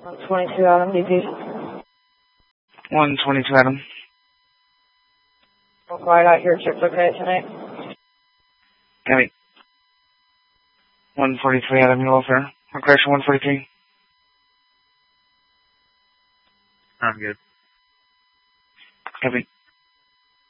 122 Adam, DP. 122 Adam. Quiet out here, checks okay tonight. Copy. 143 Adam, your welfare. Correction 143. I'm good. Copy.